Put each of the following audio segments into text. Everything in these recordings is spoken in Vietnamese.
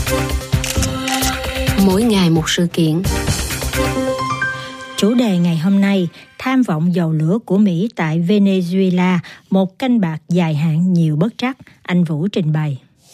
Mỗi ngày một sự kiện. Chủ đề ngày hôm nay, tham vọng dầu lửa của Mỹ tại Venezuela, một canh bạc dài hạn nhiều bất trắc. Anh Vũ trình bày.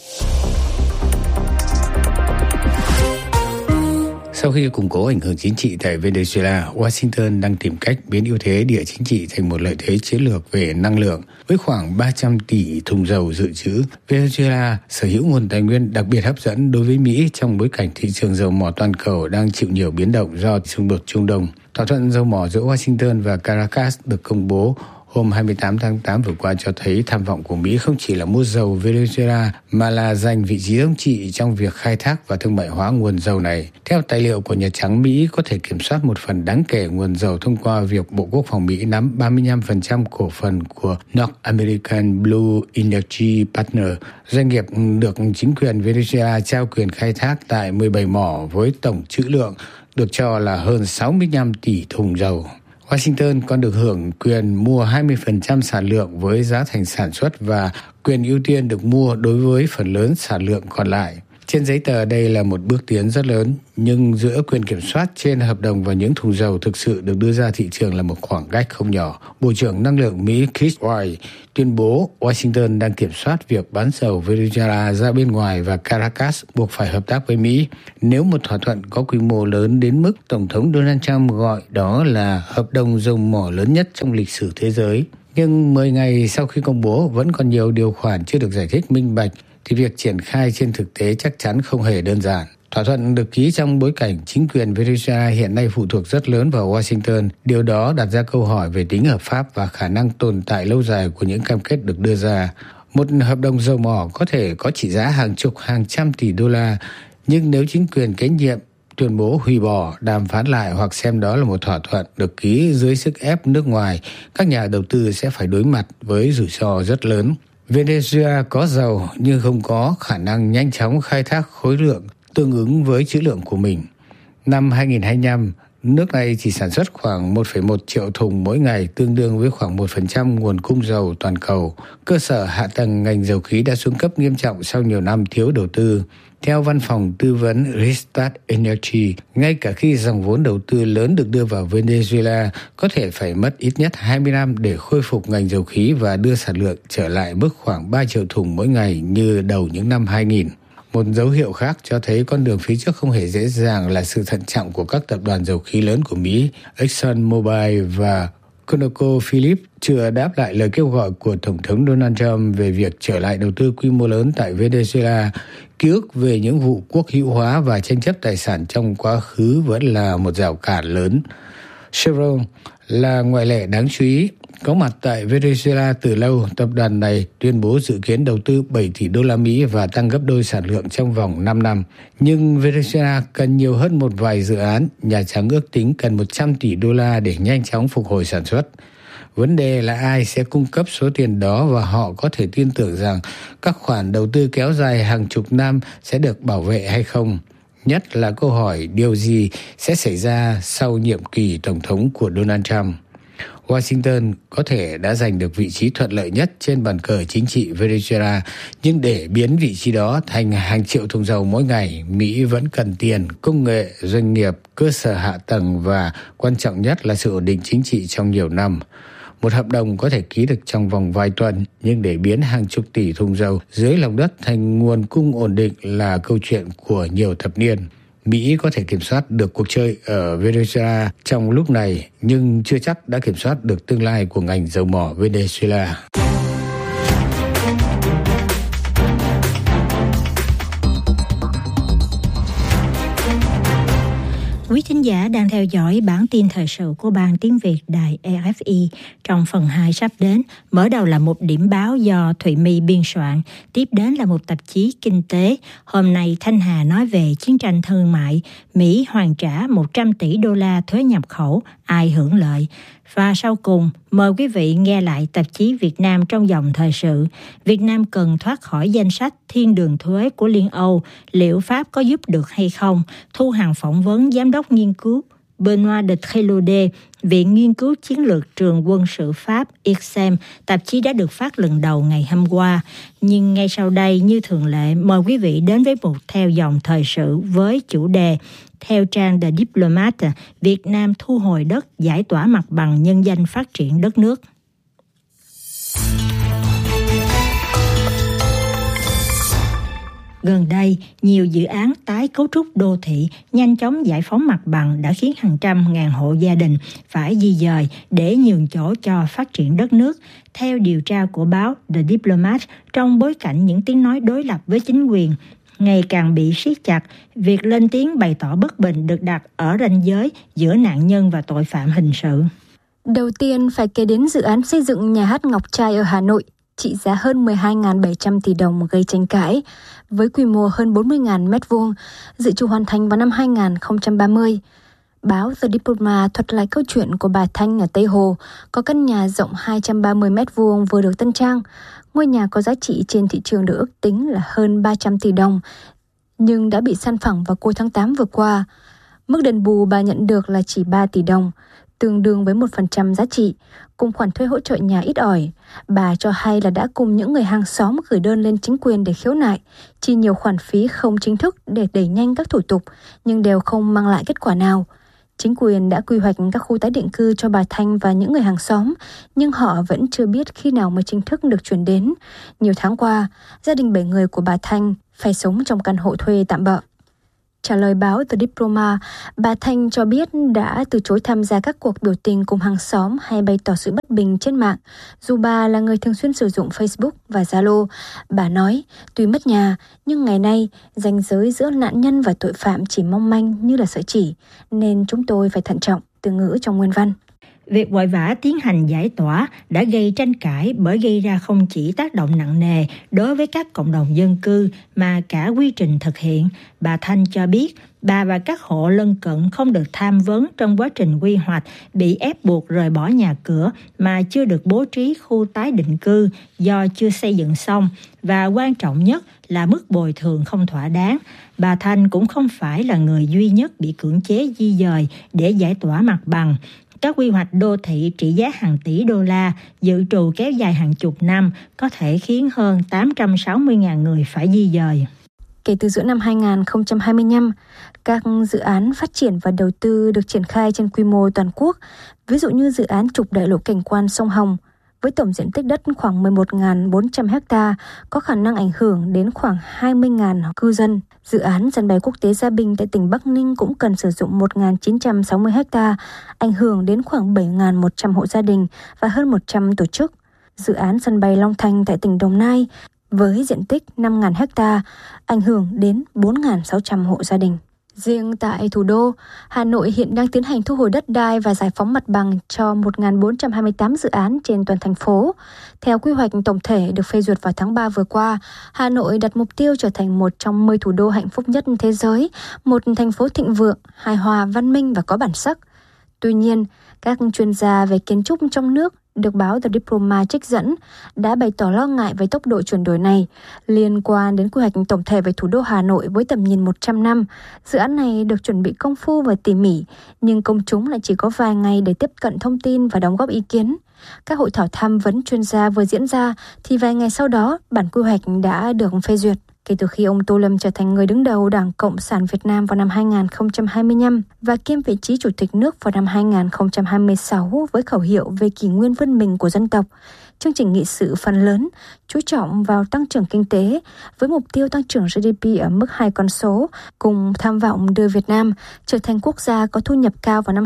Sau khi củng cố ảnh hưởng chính trị tại Venezuela, Washington đang tìm cách biến ưu thế địa chính trị thành một lợi thế chiến lược về năng lượng. Với khoảng 300 tỷ thùng dầu dự trữ, Venezuela sở hữu nguồn tài nguyên đặc biệt hấp dẫn đối với Mỹ trong bối cảnh thị trường dầu mỏ toàn cầu đang chịu nhiều biến động do xung đột Trung Đông. Thỏa thuận dầu mỏ giữa Washington và Caracas được công bố hôm 28 tháng 8 vừa qua cho thấy tham vọng của Mỹ không chỉ là mua dầu Venezuela mà là giành vị trí thống trị trong việc khai thác và thương mại hóa nguồn dầu này. Theo tài liệu của Nhà Trắng, Mỹ có thể kiểm soát một phần đáng kể nguồn dầu thông qua việc Bộ Quốc phòng Mỹ nắm 35% cổ phần của North American Blue Energy Partner, doanh nghiệp được chính quyền Venezuela trao quyền khai thác tại 17 mỏ với tổng trữ lượng được cho là hơn 65 tỷ thùng dầu. Washington còn được hưởng quyền mua 20% sản lượng với giá thành sản xuất và quyền ưu tiên được mua đối với phần lớn sản lượng còn lại. Trên giấy tờ đây là một bước tiến rất lớn, nhưng giữa quyền kiểm soát trên hợp đồng và những thùng dầu thực sự được đưa ra thị trường là một khoảng cách không nhỏ. Bộ trưởng Năng lượng Mỹ Chris Wright tuyên bố Washington đang kiểm soát việc bán dầu Venezuela ra bên ngoài và Caracas buộc phải hợp tác với Mỹ. Nếu một thỏa thuận có quy mô lớn đến mức Tổng thống Donald Trump gọi đó là hợp đồng dầu mỏ lớn nhất trong lịch sử thế giới. Nhưng 10 ngày sau khi công bố vẫn còn nhiều điều khoản chưa được giải thích minh bạch, thì việc triển khai trên thực tế chắc chắn không hề đơn giản. Thỏa thuận được ký trong bối cảnh chính quyền Venezuela hiện nay phụ thuộc rất lớn vào Washington. Điều đó đặt ra câu hỏi về tính hợp pháp và khả năng tồn tại lâu dài của những cam kết được đưa ra. Một hợp đồng dầu mỏ có thể có trị giá hàng chục, hàng trăm tỷ đô la, nhưng nếu chính quyền kế nhiệm tuyên bố hủy bỏ, đàm phán lại hoặc xem đó là một thỏa thuận được ký dưới sức ép nước ngoài, các nhà đầu tư sẽ phải đối mặt với rủi ro rất lớn. Venezuela có dầu nhưng không có khả năng nhanh chóng khai thác khối lượng tương ứng với trữ lượng của mình. Năm 2025, nước này chỉ sản xuất khoảng 1,1 triệu thùng mỗi ngày, tương đương với khoảng 1% nguồn cung dầu toàn cầu. Cơ sở hạ tầng ngành dầu khí đã xuống cấp nghiêm trọng sau nhiều năm thiếu đầu tư. Theo văn phòng tư vấn Rystad Energy, ngay cả khi dòng vốn đầu tư lớn được đưa vào Venezuela, có thể phải mất ít nhất 20 năm để khôi phục ngành dầu khí và đưa sản lượng trở lại mức khoảng 3 triệu thùng mỗi ngày như đầu những năm 2000. Một dấu hiệu khác cho thấy con đường phía trước không hề dễ dàng là sự thận trọng của các tập đoàn dầu khí lớn của Mỹ, ExxonMobil và ConocoPhillips chưa đáp lại lời kêu gọi của Tổng thống Donald Trump về việc trở lại đầu tư quy mô lớn tại Venezuela. Ký ức về những vụ quốc hữu hóa và tranh chấp tài sản trong quá khứ vẫn là một rào cản lớn. Chevron là ngoại lệ đáng chú ý. Có mặt tại Venezuela từ lâu, tập đoàn này tuyên bố dự kiến đầu tư 7 tỷ đô la Mỹ và tăng gấp đôi sản lượng trong vòng 5 năm. Nhưng Venezuela cần nhiều hơn một vài dự án. Nhà Trắng ước tính cần 100 tỷ đô la để nhanh chóng phục hồi sản xuất. Vấn đề là ai sẽ cung cấp số tiền đó và họ có thể tin tưởng rằng các khoản đầu tư kéo dài hàng chục năm sẽ được bảo vệ hay không. Nhất là câu hỏi điều gì sẽ xảy ra sau nhiệm kỳ Tổng thống của Donald Trump. Washington có thể đã giành được vị trí thuận lợi nhất trên bàn cờ chính trị Venezuela, nhưng để biến vị trí đó thành hàng triệu thùng dầu mỗi ngày, Mỹ vẫn cần tiền, công nghệ, doanh nghiệp, cơ sở hạ tầng và quan trọng nhất là sự ổn định chính trị trong nhiều năm. Một hợp đồng có thể ký được trong vòng vài tuần, nhưng để biến hàng chục tỷ thùng dầu dưới lòng đất thành nguồn cung ổn định là câu chuyện của nhiều thập niên. Mỹ có thể kiểm soát được cuộc chơi ở Venezuela trong lúc này, nhưng chưa chắc đã kiểm soát được tương lai của ngành dầu mỏ Venezuela. Quý thính giả đang theo dõi bản tin thời sự của Ban Tiếng Việt Đài RFI. Trong phần 2 sắp đến, mở đầu là một điểm báo do Thụy My biên soạn, tiếp đến là một tạp chí kinh tế. Hôm nay Thanh Hà nói về chiến tranh thương mại, Mỹ hoàn trả 100 tỷ đô la thuế nhập khẩu, ai hưởng lợi. Và sau cùng, mời quý vị nghe lại tạp chí Việt Nam trong dòng thời sự. Việt Nam cần thoát khỏi danh sách thiên đường thuế của Liên Âu, liệu Pháp có giúp được hay không? Thu Hằng phỏng vấn Giám đốc nghiên cứu Benoît de Trélaudet, Viện Nghiên cứu Chiến lược Trường Quân sự Pháp IRSEM, tạp chí đã được phát lần đầu ngày hôm qua. Nhưng ngay sau đây, như thường lệ, mời quý vị đến với một theo dòng thời sự với chủ đề theo trang The Diplomat, Việt Nam thu hồi đất, giải tỏa mặt bằng nhân danh phát triển đất nước. Gần đây, nhiều dự án tái cấu trúc đô thị nhanh chóng giải phóng mặt bằng đã khiến hàng trăm ngàn hộ gia đình phải di dời để nhường chỗ cho phát triển đất nước. Theo điều tra của báo The Diplomat, trong bối cảnh những tiếng nói đối lập với chính quyền ngày càng bị siết chặt, việc lên tiếng bày tỏ bất bình được đặt ở ranh giới giữa nạn nhân và tội phạm hình sự. Đầu tiên phải kể đến dự án xây dựng nhà hát Ngọc Trai ở Hà Nội, trị giá hơn 12.700 tỷ đồng gây tranh cãi, với quy mô hơn 40.000 m2, dự trù hoàn thành vào năm 2030. Báo The Diplomat thuật lại câu chuyện của bà Thanh ở Tây Hồ, có căn nhà rộng 230 m2 vừa được tân trang. Ngôi nhà có giá trị trên thị trường được ước tính là hơn 300 tỷ đồng, nhưng đã bị san phẳng vào cuối tháng 8 vừa qua. Mức đền bù bà nhận được là chỉ 3 tỷ đồng, tương đương với 1% giá trị, cùng khoản thuê hỗ trợ nhà ít ỏi. Bà cho hay là đã cùng những người hàng xóm gửi đơn lên chính quyền để khiếu nại, chi nhiều khoản phí không chính thức để đẩy nhanh các thủ tục, nhưng đều không mang lại kết quả nào. Chính quyền đã quy hoạch các khu tái định cư cho bà Thanh và những người hàng xóm, nhưng họ vẫn chưa biết khi nào mới chính thức được chuyển đến. Nhiều tháng qua, gia đình 7 người của bà Thanh phải sống trong căn hộ thuê tạm bợ. Trả lời báo The Diplomat, bà Thanh cho biết đã từ chối tham gia các cuộc biểu tình cùng hàng xóm hay bày tỏ sự bất bình trên mạng. Dù bà là người thường xuyên sử dụng Facebook và Zalo, bà nói, tuy mất nhà, nhưng ngày nay, ranh giới giữa nạn nhân và tội phạm chỉ mong manh như là sợi chỉ, nên chúng tôi phải thận trọng, từ ngữ trong nguyên văn. Việc vội vã tiến hành giải tỏa đã gây tranh cãi bởi gây ra không chỉ tác động nặng nề đối với các cộng đồng dân cư mà cả quy trình thực hiện. Bà Thanh cho biết bà và các hộ lân cận không được tham vấn trong quá trình quy hoạch, bị ép buộc rời bỏ nhà cửa mà chưa được bố trí khu tái định cư do chưa xây dựng xong, và quan trọng nhất là mức bồi thường không thỏa đáng. Bà Thanh cũng không phải là người duy nhất bị cưỡng chế di dời để giải tỏa mặt bằng. Các quy hoạch đô thị trị giá hàng tỷ đô la dự trù kéo dài hàng chục năm có thể khiến hơn 860.000 người phải di dời. Kể từ giữa năm 2025, các dự án phát triển và đầu tư được triển khai trên quy mô toàn quốc, ví dụ như dự án trục đại lộ cảnh quan sông Hồng, với tổng diện tích đất khoảng 11.400 ha, có khả năng ảnh hưởng đến khoảng 20.000 cư dân. Dự án sân bay quốc tế Gia Bình tại tỉnh Bắc Ninh cũng cần sử dụng 1.960 ha, ảnh hưởng đến khoảng 7.100 hộ gia đình và hơn 100 tổ chức. Dự án sân bay Long Thành tại tỉnh Đồng Nai với diện tích 5.000 ha, ảnh hưởng đến 4.600 hộ gia đình. Riêng tại thủ đô, Hà Nội hiện đang tiến hành thu hồi đất đai và giải phóng mặt bằng cho 1.428 dự án trên toàn thành phố. Theo quy hoạch tổng thể được phê duyệt vào tháng 3 vừa qua, Hà Nội đặt mục tiêu trở thành một trong 10 thủ đô hạnh phúc nhất thế giới, một thành phố thịnh vượng, hài hòa, văn minh và có bản sắc. Tuy nhiên, các chuyên gia về kiến trúc trong nước được báo The Diplomat trích dẫn đã bày tỏ lo ngại về tốc độ chuyển đổi này liên quan đến quy hoạch tổng thể về thủ đô Hà Nội với tầm nhìn 100 năm. Dự án này được chuẩn bị công phu và tỉ mỉ, nhưng công chúng lại chỉ có vài ngày để tiếp cận thông tin và đóng góp ý kiến. Các hội thảo tham vấn chuyên gia vừa diễn ra thì vài ngày sau đó, bản quy hoạch đã được phê duyệt. Kể từ khi ông Tô Lâm trở thành người đứng đầu Đảng Cộng sản Việt Nam vào năm 2025 và kiêm vị trí Chủ tịch nước vào năm 2026 với khẩu hiệu về kỷ nguyên vươn mình của dân tộc, chương trình nghị sự phần lớn chú trọng vào tăng trưởng kinh tế với mục tiêu tăng trưởng GDP ở mức 2 con số, cùng tham vọng đưa Việt Nam trở thành quốc gia có thu nhập cao vào năm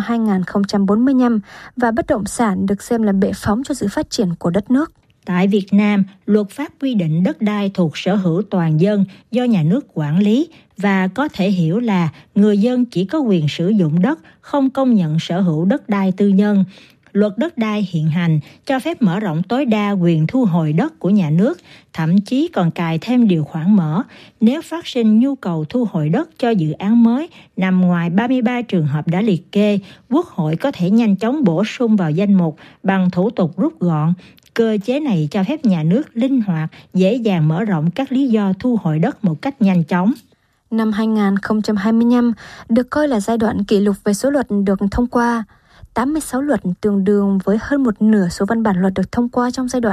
2045 và bất động sản được xem là bệ phóng cho sự phát triển của đất nước. Tại Việt Nam, luật pháp quy định đất đai thuộc sở hữu toàn dân do nhà nước quản lý và có thể hiểu là người dân chỉ có quyền sử dụng đất, không công nhận sở hữu đất đai tư nhân. Luật đất đai hiện hành cho phép mở rộng tối đa quyền thu hồi đất của nhà nước, thậm chí còn cài thêm điều khoản mở. Nếu phát sinh nhu cầu thu hồi đất cho dự án mới nằm ngoài 33 trường hợp đã liệt kê, Quốc hội có thể nhanh chóng bổ sung vào danh mục bằng thủ tục rút gọn. Cơ chế này cho phép nhà nước linh hoạt, dễ dàng mở rộng các lý do thu hồi đất một cách nhanh chóng. Năm 2025 được coi là giai đoạn kỷ lục về số luật được thông qua. 86 luật tương đương với hơn một nửa số văn bản luật được thông qua trong giai đoạn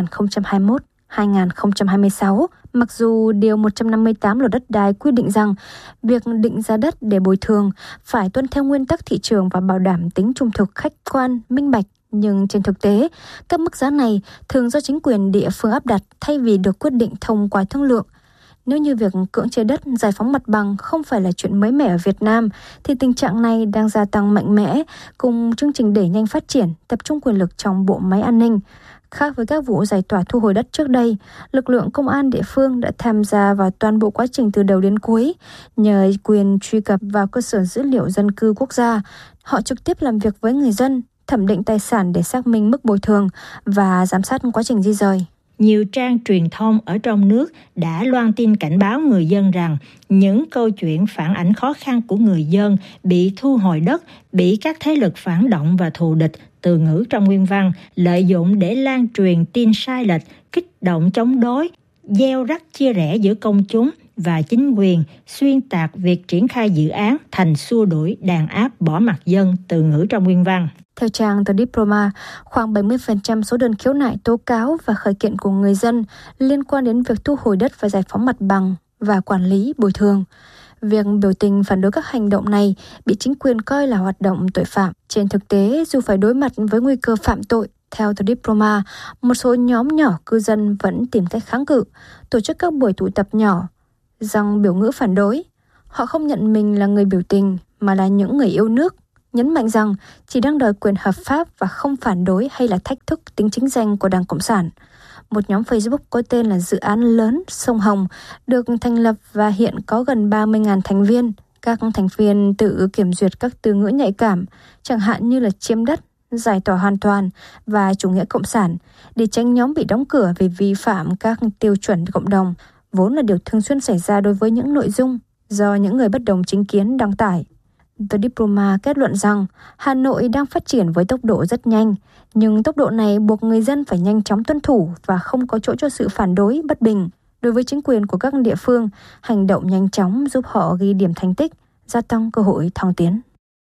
2021-2026. Mặc dù Điều 158 luật đất đai quy định rằng việc định giá đất để bồi thường phải tuân theo nguyên tắc thị trường và bảo đảm tính trung thực, khách quan, minh bạch. Nhưng trên thực tế, các mức giá này thường do chính quyền địa phương áp đặt thay vì được quyết định thông qua thương lượng. Nếu như việc cưỡng chế đất, giải phóng mặt bằng không phải là chuyện mới mẻ ở Việt Nam, thì tình trạng này đang gia tăng mạnh mẽ cùng chương trình đẩy nhanh phát triển, tập trung quyền lực trong bộ máy an ninh. Khác với các vụ giải tỏa thu hồi đất trước đây, lực lượng công an địa phương đã tham gia vào toàn bộ quá trình từ đầu đến cuối. Nhờ quyền truy cập vào cơ sở dữ liệu dân cư quốc gia, họ trực tiếp làm việc với người dân, thẩm định tài sản để xác minh mức bồi thường và giám sát quá trình di dời. Nhiều trang truyền thông ở trong nước đã loan tin cảnh báo người dân rằng những câu chuyện phản ánh khó khăn của người dân bị thu hồi đất, bị các thế lực phản động và thù địch từ ngữ trong nguyên văn lợi dụng để lan truyền tin sai lệch, kích động chống đối, gieo rắc chia rẽ giữa công chúng và chính quyền, xuyên tạc việc triển khai dự án thành xua đuổi, đàn áp, bỏ mặc dân từ ngữ trong nguyên văn. Theo trang The Diploma, khoảng 70% số đơn khiếu nại, tố cáo và khởi kiện của người dân liên quan đến việc thu hồi đất và giải phóng mặt bằng và quản lý bồi thường. Việc biểu tình phản đối các hành động này bị chính quyền coi là hoạt động tội phạm. Trên thực tế, dù phải đối mặt với nguy cơ phạm tội, theo The Diploma, một số nhóm nhỏ cư dân vẫn tìm cách kháng cự, tổ chức các buổi tụ tập nhỏ, rằng biểu ngữ phản đối. Họ không nhận mình là người biểu tình mà là những người yêu nước, nhấn mạnh rằng chỉ đang đòi quyền hợp pháp và không phản đối hay là thách thức tính chính danh của Đảng Cộng sản. Một nhóm Facebook có tên là Dự án Lớn Sông Hồng được thành lập và hiện có gần 30.000 thành viên. Các thành viên tự kiểm duyệt các từ ngữ nhạy cảm, chẳng hạn như là chiếm đất, giải tỏa hoàn toàn và chủ nghĩa cộng sản, để tránh nhóm bị đóng cửa vì vi phạm các tiêu chuẩn cộng đồng, vốn là điều thường xuyên xảy ra đối với những nội dung do những người bất đồng chính kiến đăng tải. The Diploma kết luận rằng Hà Nội đang phát triển với tốc độ rất nhanh, nhưng tốc độ này buộc người dân phải nhanh chóng tuân thủ và không có chỗ cho sự phản đối, bất bình. Đối với chính quyền của các địa phương, hành động nhanh chóng giúp họ ghi điểm thành tích, gia tăng cơ hội thăng tiến.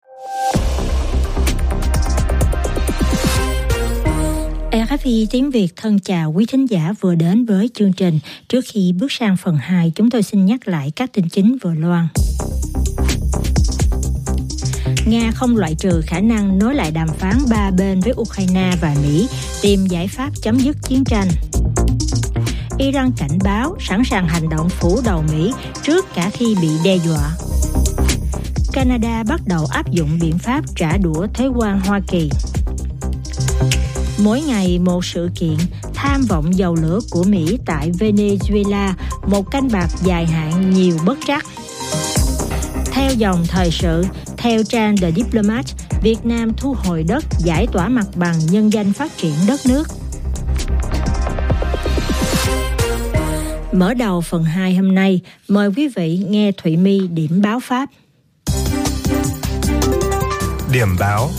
RFI tiếng Việt thân chào quý thính giả vừa đến với chương trình. Trước khi bước sang phần 2, chúng tôi xin nhắc lại các tin chính vừa loan. Nga không loại trừ khả năng nối lại đàm phán ba bên với Ukraine và Mỹ, tìm giải pháp chấm dứt chiến tranh. Iran cảnh báo sẵn sàng hành động phủ đầu Mỹ trước cả khi bị đe dọa. Canada bắt đầu áp dụng biện pháp trả đũa thuế quan Hoa Kỳ. Mỗi ngày một sự kiện, tham vọng dầu lửa của Mỹ tại Venezuela, một canh bạc dài hạn nhiều bất trắc. Theo dòng thời sự, theo trang The Diplomat, Việt Nam thu hồi đất, giải tỏa mặt bằng, nhân danh phát triển đất nước. Mở đầu phần 2 hôm nay, mời quý vị nghe Thụy My điểm báo Pháp. Điểm báo.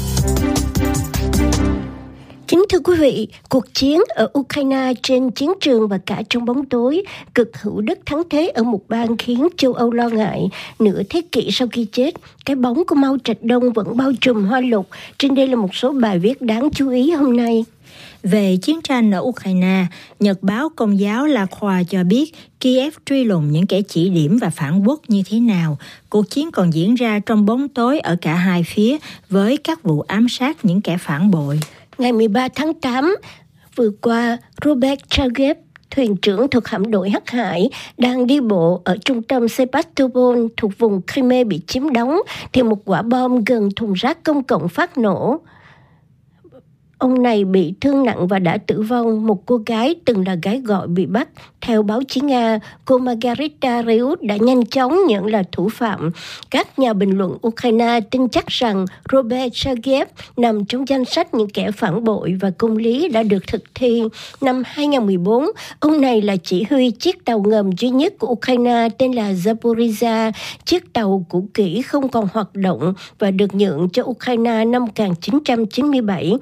Kính thưa quý vị, cuộc chiến ở Ukraine trên chiến trường và cả trong bóng tối, cực hữu đất thắng thế ở một bang khiến châu Âu lo ngại. Nửa thế kỷ sau khi chết, cái bóng của Mao Trạch Đông vẫn bao trùm Hoa Lục. Trên đây là một số bài viết đáng chú ý hôm nay. Về chiến tranh ở Ukraine, Nhật báo Công giáo La Croix cho biết Kiev truy lùng những kẻ chỉ điểm và phản quốc như thế nào. Cuộc chiến còn diễn ra trong bóng tối ở cả hai phía với các vụ ám sát những kẻ phản bội. Ngày 13 tháng 8 vừa qua, Robert Chagev, thuyền trưởng thuộc hạm đội Hắc Hải, đang đi bộ ở trung tâm Sebastopol thuộc vùng Crimea bị chiếm đóng thì một quả bom gần thùng rác công cộng phát nổ. Ông này bị thương nặng và đã tử vong. Một cô gái từng là gái gọi bị bắt. Theo báo chí Nga, cô Margarita Reut đã nhanh chóng nhận là thủ phạm. Các nhà bình luận Ukraine tin chắc rằng Robert Chagev nằm trong danh sách những kẻ phản bội và công lý đã được thực thi. Năm 2014, ông này là chỉ huy chiếc tàu ngầm duy nhất của Ukraine tên là Zaporizhia. Chiếc tàu cũ kỹ không còn hoạt động và được nhượng cho Ukraine năm 1997. Nhưng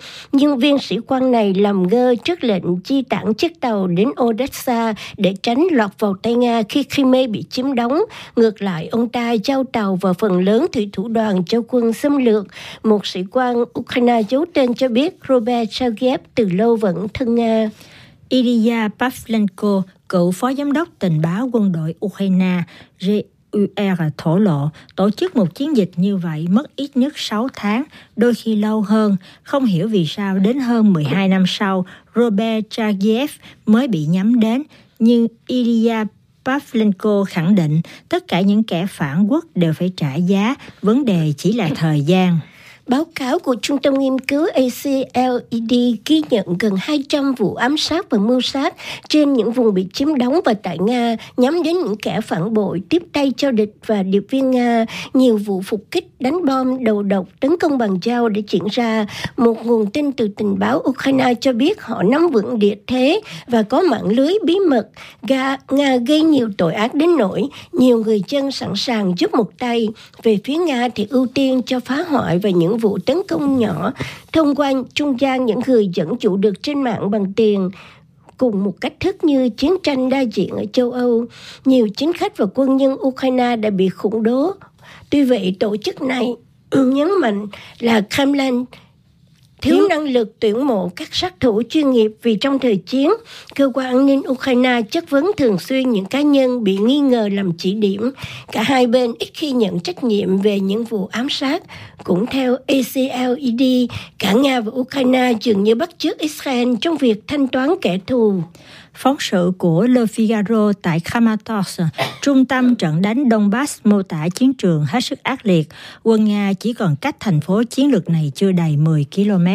nhưng viên sĩ quan này làm ngơ trước lệnh di tản chiếc tàu đến Odessa để tránh lọt vào tay Nga khi Crimea bị chiếm đóng. Ngược lại, ông ta giao tàu và phần lớn thủy thủ đoàn cho quân xâm lược. Một sĩ quan Ukraine giấu tên cho biết Robert Sergeyev từ lâu vẫn thân Nga. Ilya Pavlenko, cựu phó giám đốc tình báo quân đội Ukraine, GUR thổ lộ, tổ chức một chiến dịch như vậy mất ít nhất 6 tháng, đôi khi lâu hơn. Không hiểu vì sao đến hơn 12 năm sau, Robert Sergeyev mới bị nhắm đến. Nhưng Ilya Pavlenko khẳng định tất cả những kẻ phản quốc đều phải trả giá, vấn đề chỉ là thời gian. Báo cáo của Trung tâm Nghiên cứu ACLED ghi nhận gần 200 vụ ám sát và mưu sát trên những vùng bị chiếm đóng và tại Nga, nhắm đến những kẻ phản bội, tiếp tay cho địch và điệp viên Nga. Nhiều vụ phục kích, đánh bom, đầu độc, tấn công bằng dao đã diễn ra. Một nguồn tin từ tình báo Ukraine cho biết họ nắm vững địa thế và có mạng lưới bí mật. Nga gây nhiều tội ác đến nỗi nhiều người dân sẵn sàng giúp một tay. Về phía Nga thì ưu tiên cho phá hoại và những vụ tấn công nhỏ thông qua trung gian những người dẫn dụ được trên mạng bằng tiền. Cùng một cách thức như chiến tranh đa diện ở châu Âu, nhiều chính khách và quân nhân Ukraine đã bị khủng bố. Tuy vậy, tổ chức này nhấn mạnh là Kremlin thiếu năng lực tuyển mộ các sát thủ chuyên nghiệp vì trong thời chiến, cơ quan an ninh Ukraine chất vấn thường xuyên những cá nhân bị nghi ngờ làm chỉ điểm. Cả hai bên ít khi nhận trách nhiệm về những vụ ám sát. Cũng theo ACLED, cả Nga và Ukraine dường như bắt chước Israel trong việc thanh toán kẻ thù. Phóng sự của Le Figaro tại Kramatorsk, trung tâm trận đánh Donbass, mô tả chiến trường hết sức ác liệt. Quân Nga chỉ còn cách thành phố chiến lược này chưa đầy 10 km.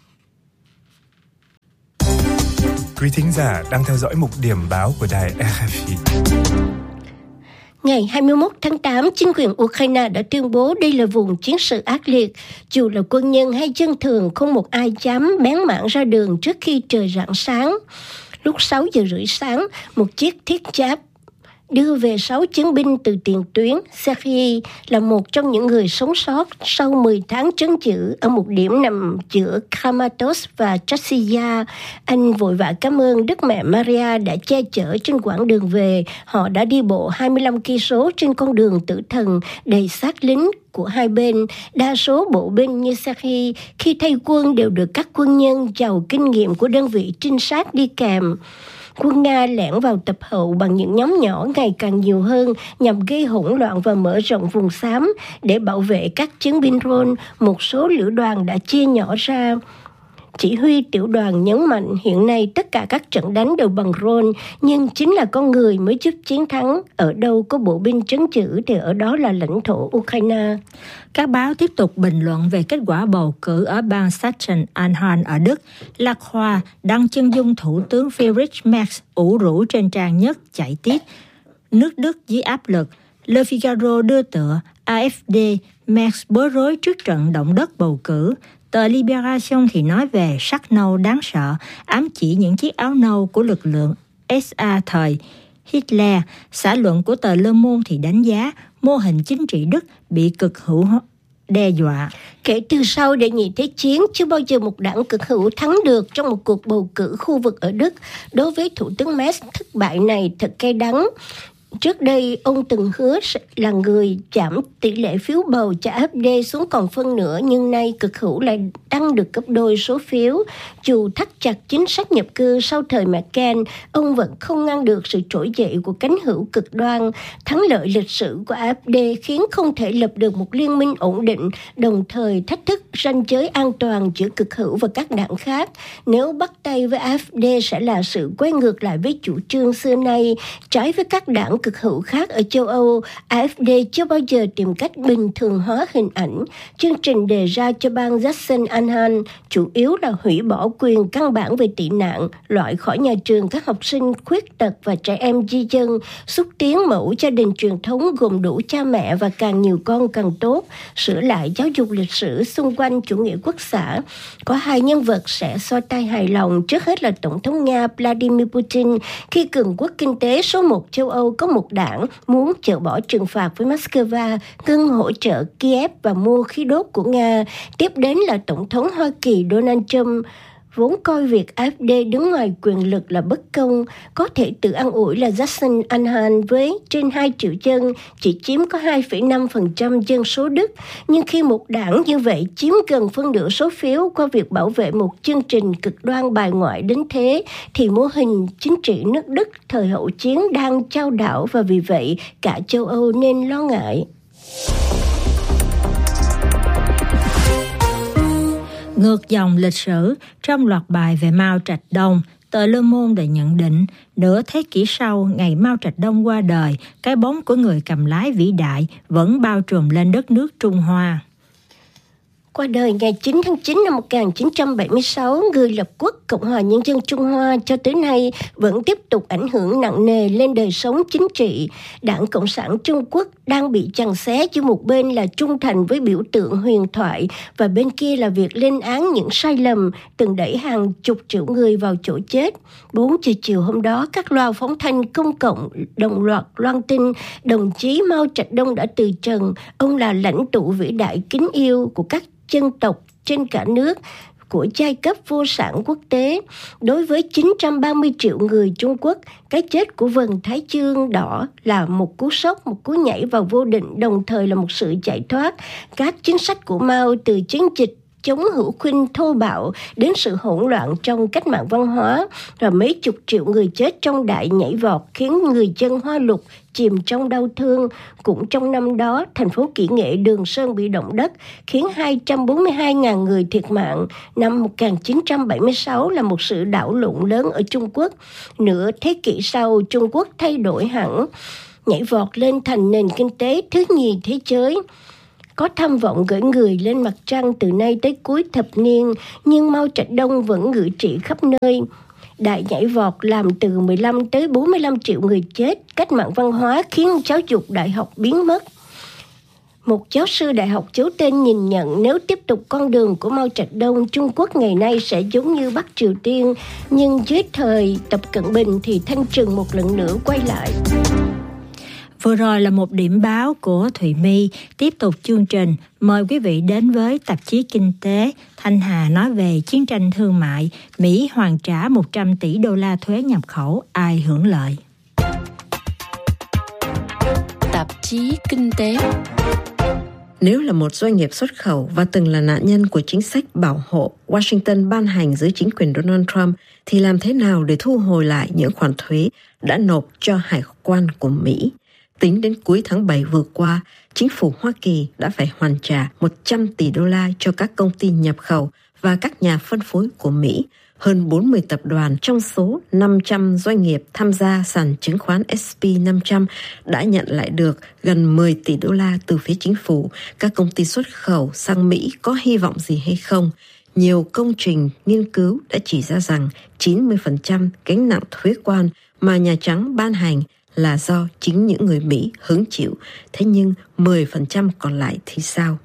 Quý thính giả đang theo dõi mục điểm báo của đài RFI. Ngày 21 tháng 8, chính quyền Ukraine đã tuyên bố đây là vùng chiến sự ác liệt. Dù là quân nhân hay dân thường, không một ai dám bén mảng ra đường trước khi trời rạng sáng. Lúc 6 giờ rưỡi sáng, một chiếc thiết giáp đưa về 6 chiến binh từ tiền tuyến. Sergei là một trong những người sống sót sau 10 tháng trấn giữ ở một điểm nằm giữa Kramatorsk và Chasiya. Anh vội vã cảm ơn Đức Mẹ Maria đã che chở trên quãng đường về. Họ đã đi bộ 25 cây số trên con đường tử thần đầy xác lính của hai bên. Đa số bộ binh như Sergei khi thay quân đều được các quân nhân giàu kinh nghiệm của đơn vị trinh sát đi kèm. Quân Nga lẻn vào tập hậu bằng những nhóm nhỏ ngày càng nhiều hơn nhằm gây hỗn loạn và mở rộng vùng xám. Để bảo vệ các chiến binh Rôn, một số lữ đoàn đã chia nhỏ ra. Chỉ huy tiểu đoàn nhấn mạnh hiện nay tất cả các trận đánh đều bằng drone, nhưng chính là con người mới giúp chiến thắng. Ở đâu có bộ binh trấn giữ thì ở đó là lãnh thổ Ukraine. Các báo tiếp tục bình luận về kết quả bầu cử ở bang Sachsen-Anhalt ở Đức. La Croix đăng chân dung Thủ tướng Friedrich Merz ủ rũ trên trang nhất chạy tiết. Nước Đức dưới áp lực. Le Figaro đưa tựa AfD, Merz bối rối trước trận động đất bầu cử. Tờ Libération thì nói về sắc nâu đáng sợ, ám chỉ những chiếc áo nâu của lực lượng SA thời Hitler. Xã luận của tờ Le Monde thì đánh giá mô hình chính trị Đức bị cực hữu đe dọa. Kể từ sau Đệ nhị Thế chiến, chưa bao giờ một đảng cực hữu thắng được trong một cuộc bầu cử khu vực ở Đức. Đối với Thủ tướng Merz, thất bại này thật cay đắng. Trước đây, ông từng hứa là người giảm tỷ lệ phiếu bầu cho AfD xuống còn phân nửa, nhưng nay cực hữu lại tăng được gấp đôi số phiếu. Dù thắt chặt chính sách nhập cư sau thời Merkel, ông vẫn không ngăn được sự trỗi dậy của cánh hữu cực đoan. Thắng lợi lịch sử của AfD khiến không thể lập được một liên minh ổn định, đồng thời thách thức ranh giới an toàn giữa cực hữu và các đảng khác. Nếu bắt tay với AfD sẽ là sự quay ngược lại với chủ trương xưa nay, trái với các đảng cực hữu khác ở châu Âu. AfD chưa bao giờ tìm cách bình thường hóa hình ảnh. Chương trình đề ra cho bang Sachsen-Anhalt chủ yếu là hủy bỏ quyền căn bản về tị nạn, loại khỏi nhà trường các học sinh khuyết tật và trẻ em di dân, xúc tiến mẫu gia đình truyền thống gồm đủ cha mẹ và càng nhiều con càng tốt, sửa lại giáo dục lịch sử xung quanh chủ nghĩa quốc xã. Có hai nhân vật sẽ xoa tay hài lòng, trước hết là Tổng thống Nga Vladimir Putin, khi cường quốc kinh tế số 1 châu Âu có một đảng muốn chỡ bỏ trừng phạt với Moscow, ngưng hỗ trợ Kiev và mua khí đốt của Nga. Tiếp đến là Tổng thống Hoa Kỳ Donald Trump, vốn coi việc AfD đứng ngoài quyền lực là bất công, có thể tự an ủi là Sachsen-Anhalt với trên 2 triệu dân chỉ chiếm có 2,5% dân số Đức. Nhưng khi một đảng như vậy chiếm gần phân nửa số phiếu qua việc bảo vệ một chương trình cực đoan bài ngoại đến thế, thì mô hình chính trị nước Đức thời hậu chiến đang chao đảo, và vì vậy cả châu Âu nên lo ngại. Ngược dòng lịch sử, trong loạt bài về Mao Trạch Đông, tờ Le Monde đã nhận định, nửa thế kỷ sau ngày Mao Trạch Đông qua đời, cái bóng của người cầm lái vĩ đại vẫn bao trùm lên đất nước Trung Hoa. Qua đời ngày 9 tháng 9 năm 1976, người lập quốc Cộng hòa Nhân dân Trung Hoa cho tới nay vẫn tiếp tục ảnh hưởng nặng nề lên đời sống chính trị. Đảng Cộng sản Trung Quốc đang bị giằng xé giữa một bên là trung thành với biểu tượng huyền thoại và bên kia là việc lên án những sai lầm từng đẩy hàng chục triệu người vào chỗ chết. 4 giờ chiều hôm đó, các loa phóng thanh công cộng đồng loạt loan tin đồng chí Mao Trạch Đông đã từ trần. Ông là lãnh tụ vĩ đại kính yêu của các dân tộc trên cả nước, của giai cấp vô sản quốc tế. Đối với 930 triệu người Trung Quốc, cái chết của vầng Thái Dương đỏ là một cú sốc, một cú nhảy vào vô định, đồng thời là một sự giải thoát. Các chính sách của Mao, từ chiến dịch chống hữu khuynh thô bạo đến sự hỗn loạn trong cách mạng văn hóa và mấy chục triệu người chết trong đại nhảy vọt, khiến người dân Hoa Lục chìm trong đau thương. Cũng trong năm đó, thành phố kỹ nghệ Đường Sơn bị động đất, khiến 242.000 người thiệt mạng. Năm 1976 là một sự đảo lộn lớn ở Trung Quốc. Nửa thế kỷ sau, Trung Quốc thay đổi hẳn, nhảy vọt lên thành nền kinh tế thứ nhì thế giới. Có tham vọng gửi người lên mặt trăng từ nay tới cuối thập niên, nhưng Mao Trạch Đông vẫn ngự trị khắp nơi. Đại nhảy vọt làm từ 15 tới 45 triệu người chết. Cách mạng văn hóa khiến giáo dục đại học biến mất. Một giáo sư đại học giấu tên nhìn nhận, nếu tiếp tục con đường của Mao Trạch Đông, Trung Quốc ngày nay sẽ giống như Bắc Triều Tiên. Nhưng dưới thời Tập Cận Bình thì thanh trừng một lần nữa quay lại. Vừa rồi là một điểm báo của Thùy My. Tiếp tục chương trình, mời quý vị đến với tạp chí Kinh tế. Thanh Hà nói về chiến tranh thương mại, Mỹ hoàn trả 100 tỷ đô la thuế nhập khẩu, ai hưởng lợi? Tạp chí Kinh tế. Nếu là một doanh nghiệp xuất khẩu và từng là nạn nhân của chính sách bảo hộ Washington ban hành dưới chính quyền Donald Trump, thì làm thế nào để thu hồi lại những khoản thuế đã nộp cho hải quan của Mỹ? Tính đến cuối tháng 7 vừa qua, chính phủ Hoa Kỳ đã phải hoàn trả 100 tỷ đô la cho các công ty nhập khẩu và các nhà phân phối của Mỹ. Hơn 40 tập đoàn trong số 500 doanh nghiệp tham gia sàn chứng khoán S&P 500 đã nhận lại được gần 10 tỷ đô la từ phía chính phủ. Các công ty xuất khẩu sang Mỹ có hy vọng gì hay không? Nhiều công trình nghiên cứu đã chỉ ra rằng 90% gánh nặng thuế quan mà Nhà Trắng ban hành là do chính những người Mỹ hứng chịu. Thế nhưng 10% còn lại thì sao?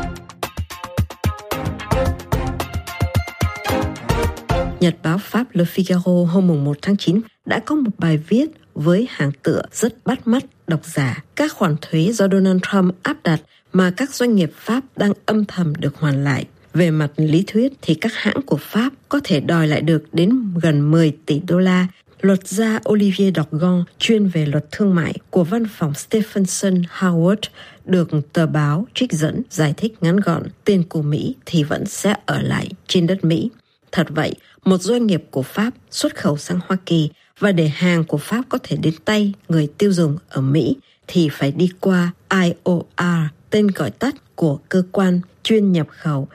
Nhật báo Pháp Le Figaro hôm 1 tháng 9 đã có một bài viết với hàng tựa rất bắt mắt độc giả. Các khoản thuế do Donald Trump áp đặt mà các doanh nghiệp Pháp đang âm thầm được hoàn lại. Về mặt lý thuyết thì các hãng của Pháp có thể đòi lại được đến gần 10 tỷ đô la. Luật gia Olivier Dorgan, chuyên về luật thương mại của văn phòng Stephenson Howard, được tờ báo trích dẫn giải thích ngắn gọn, tiền của Mỹ thì vẫn sẽ ở lại trên đất Mỹ. Thật vậy, một doanh nghiệp của Pháp xuất khẩu sang Hoa Kỳ và để hàng của Pháp có thể đến tay người tiêu dùng ở Mỹ thì phải đi qua IOR, tên gọi tắt của cơ quan chuyên nhập khẩu